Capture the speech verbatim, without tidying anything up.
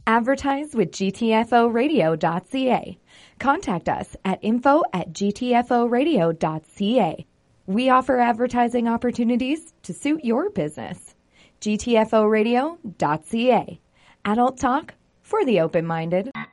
Advertise with G T F O radio dot C A. Contact us at info at G T F O radio dot C A. We offer advertising opportunities to suit your business. G T F O radio dot C A. Adult talk for the open-minded.